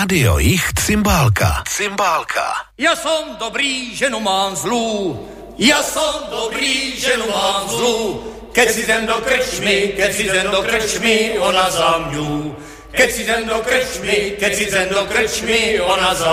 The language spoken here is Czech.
Rádio Jich Cymbálka. Ja som dobrý, ženu mám zlú. Ja som dobrý, ženu mám zlú. Keď si jdem do krčmy, ona za mňu. Keď si jdem do krčmy, ona za